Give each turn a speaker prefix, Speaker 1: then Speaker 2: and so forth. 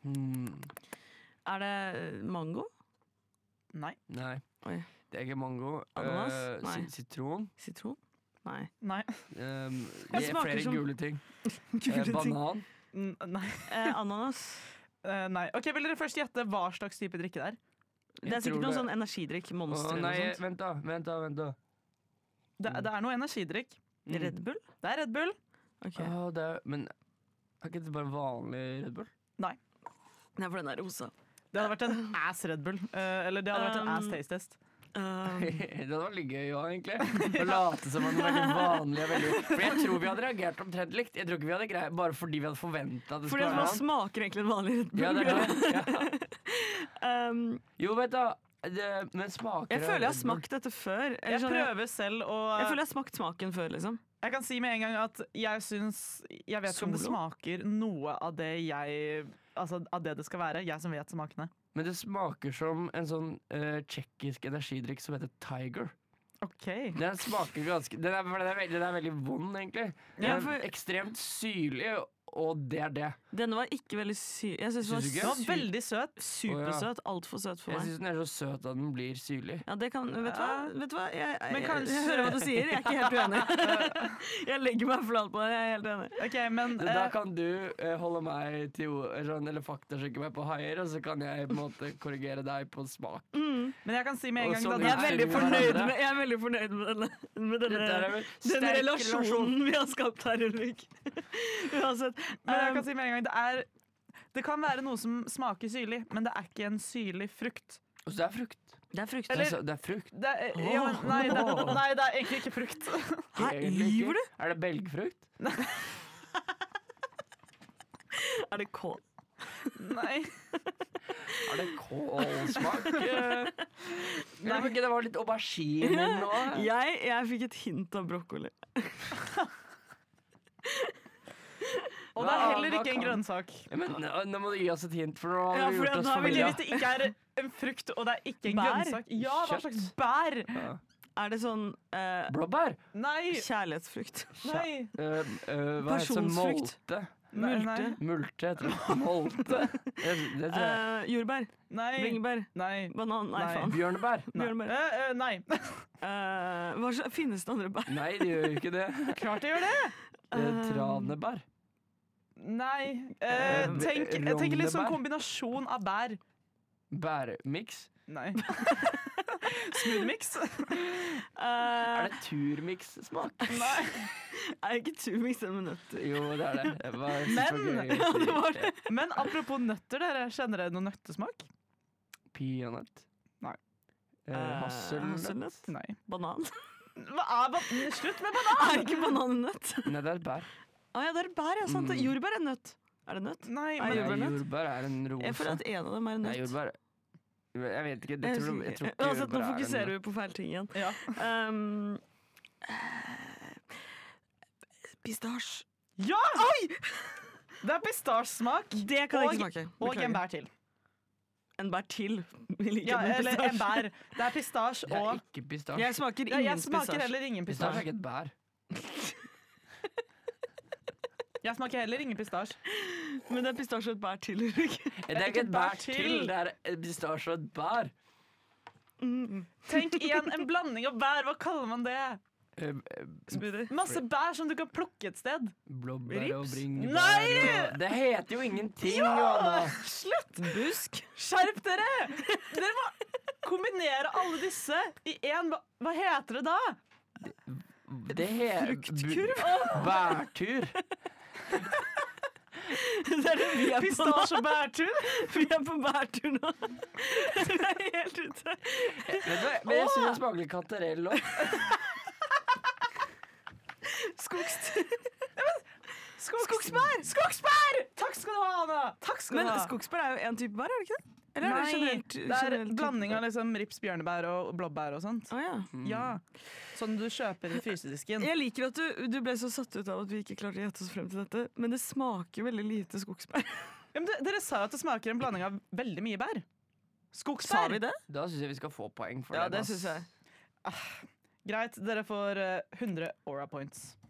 Speaker 1: Er det mango?
Speaker 2: Nei.
Speaker 1: Oi.
Speaker 3: Det er ikke mango.
Speaker 1: Ananas? Nei.
Speaker 3: Sitron.
Speaker 1: Sitron? Nei.
Speaker 3: Det er flere
Speaker 1: som-
Speaker 3: gule ting.
Speaker 1: Gule ting.
Speaker 3: Banan.
Speaker 2: Nei.
Speaker 1: Ananas?
Speaker 2: Nei. Ok, vil dere først gjette hva slags type drikke det er?
Speaker 1: Det er sikkert noe sånn energidrikk, Monster
Speaker 3: Nei,
Speaker 1: eller noe sånt.
Speaker 3: vent da.
Speaker 2: Det er noe energidrikk.
Speaker 1: Red Bull?
Speaker 2: Det er Red Bull.
Speaker 1: Okay.
Speaker 3: Men er ikke det bare vanlig Red Bull?
Speaker 2: Nei.
Speaker 1: Nei, for den er rosa.
Speaker 2: Det hadde vært en ass Red Bull. Eller det hadde vært en ass taste test.
Speaker 3: Det hadde vært litt gøy òg, egentlig. Å late som man er veldig vanlig. For jeg tror vi hadde reagert omtrent likt. Jeg tror ikke vi hadde greid bare fordi vi hadde forventa det
Speaker 1: fordi
Speaker 3: skulle
Speaker 1: man
Speaker 3: være
Speaker 1: smaker egentlig en vanlig Red Bull.
Speaker 3: Ja, det er det. Jo, vet du men smaker
Speaker 1: jeg føler jeg har smakt dette før.
Speaker 2: Jeg prøver selv å
Speaker 1: Jeg føler jeg har smakt smaken før, liksom.
Speaker 2: Jeg kan si med en gang at jeg vet ikke om det smaker noe av det av det skal være. Jeg som vet smakene.
Speaker 3: Men det smaker som en sånn tsjekkisk energidrikk som heter Tiger.
Speaker 2: Ok.
Speaker 3: Den smaker ganske Den er veldig vond, egentlig. Den er ekstremt syrlig, og det er det.
Speaker 1: Denne var ikke veldig syk. Jeg synes
Speaker 2: den var veldig søt.
Speaker 1: Supersøt. Altfor søt for meg.
Speaker 3: Jeg syns den er så søt at den blir syrlig.
Speaker 1: Ja, det kan Vet du hva? Jeg
Speaker 2: hører
Speaker 1: hva du sier. Jeg er ikke helt uenig. Jeg legger meg flat på det. Jeg er helt enig.
Speaker 2: Okay, men,
Speaker 3: da kan du holde meg til eller faktasjekke meg på haier, og så kan jeg på en måte korrigere deg på smak.
Speaker 2: Men jeg kan si med en gang
Speaker 1: jeg er veldig fornøyd med denne relasjonen vi har skapt her, Ulrik. Uansett.
Speaker 2: Men jeg kan si med en gang det kan være noe som smaker syrlig, men det er ikke en syrlig frukt.
Speaker 3: Så det er frukt?
Speaker 1: Det er frukt.
Speaker 3: Det er frukt?
Speaker 2: Nei, det er egentlig ikke frukt.
Speaker 1: Lyver du?
Speaker 3: Er det belgfrukt?
Speaker 1: Er det kål?
Speaker 2: Nei.
Speaker 3: Er det kålsmak? Nei, det var litt aubergine nå.
Speaker 1: Jeg fikk et hint av brokkoli.
Speaker 2: Og det er heller ikke en grønnsak.
Speaker 3: Men nå må du gi oss et hint, for nå
Speaker 1: har vi gjort oss
Speaker 2: familie. Hvis det ikke er en frukt, og det er ikke en grønnsak. Ja, hva slags bær?
Speaker 1: Er det sånn
Speaker 3: blåbær?
Speaker 2: Nei.
Speaker 1: Kjærlighetsfrukt?
Speaker 2: Nei.
Speaker 1: Pasjonsfrukt?
Speaker 3: Multe heter det. Molte.
Speaker 1: Jordbær?
Speaker 2: Nei.
Speaker 1: Bringebær?
Speaker 2: Nei.
Speaker 1: Banan? Nei, faen.
Speaker 3: Bjørnebær?
Speaker 2: Nei.
Speaker 1: Finnes det andre bær?
Speaker 3: Nei, det gjør jo ikke det.
Speaker 2: Klart det gjør det.
Speaker 3: Tranebær?
Speaker 2: Nei. Tenk litt sånn kombinasjon av bær.
Speaker 3: Bærmix?
Speaker 2: Nei. Smoothmix?
Speaker 3: Er det turmix-smak?
Speaker 2: Nei.
Speaker 1: Er ikke turmix den med nøtter?
Speaker 3: Jo, det er det.
Speaker 2: Men apropos nøtter, dere kjenner dere noe nøttesmak?
Speaker 3: Peanøtt?
Speaker 2: Nei.
Speaker 3: Hasselnøtt?
Speaker 2: Nei.
Speaker 1: Banan?
Speaker 2: Slutt med banan!
Speaker 1: Er ikke banan en nøtt?
Speaker 3: Nei, det er et bær.
Speaker 1: Ja, det er et bær, ja, sant. Jordbær er nøtt. Er det nøtt?
Speaker 2: Nei,
Speaker 3: jordbær er en rosa.
Speaker 1: Jeg føler at en av dem er en nøtt.
Speaker 3: Nei, jordbær jeg vet ikke. Jeg tror ikke
Speaker 1: nå fokuserer vi på feil ting igjen.
Speaker 2: Ja.
Speaker 1: Pistasje.
Speaker 2: Ja! Oi! Det er pistasjesmak.
Speaker 1: Det kan jeg ikke smake.
Speaker 2: Og en bær til.
Speaker 1: En bær til?
Speaker 2: Eller en bær. Det er pistasje og
Speaker 3: Det er ikke pistasje.
Speaker 1: Jeg smaker ingen pistasje.
Speaker 2: Jeg smaker heller ingen pistasje.
Speaker 3: Pistasje er ikke et bær.
Speaker 2: Jeg smaker heller ingen pistasje.
Speaker 1: Men det er pistasje og et bær til.
Speaker 3: Det er ikke et bær til, det er et pistasje og et bær.
Speaker 2: Tenk igjen, en blanding av bær, hva kaller man det? Masse bær som du kan plukke et sted.
Speaker 3: Blåbær og bringebær.
Speaker 2: Nei!
Speaker 3: Det heter jo ingenting,
Speaker 2: ja!
Speaker 3: Johanna.
Speaker 2: Slutt!
Speaker 1: Busk.
Speaker 2: Skjerp dere! Dere må kombinere alle disse i én. Hva heter det da?
Speaker 3: Det heter
Speaker 1: fruktkurv.
Speaker 3: Bærtur.
Speaker 1: Det er det vi er på nå.
Speaker 2: Pistasje og bærtur.
Speaker 1: Vi er på bærtur nå. Vi er helt ute.
Speaker 3: Men jeg synes jeg smaker litt kantarell også.
Speaker 1: Skogsbær!
Speaker 2: Skogsbær! Takk skal du ha, Anna.
Speaker 1: Men skogsbær er jo en type bær, er det ikke det? Eller er det
Speaker 2: generelt blanding av liksom rips, bjørnebær og blåbær og sånt. Ja, sånn du kjøper i frysedisken.
Speaker 1: Jeg liker at du ble så satt ut av at vi ikke klarte å gjette oss frem til dette, men det smaker veldig lite skogsbær.
Speaker 2: Ja, men dere sa at det smaker en blanding av veldig mye bær. Skogsbær.
Speaker 1: Sa vi det?
Speaker 3: Da synes jeg vi skal få poeng for
Speaker 1: det. Ja, det synes jeg.
Speaker 2: Greit, dere får 100 Aura points.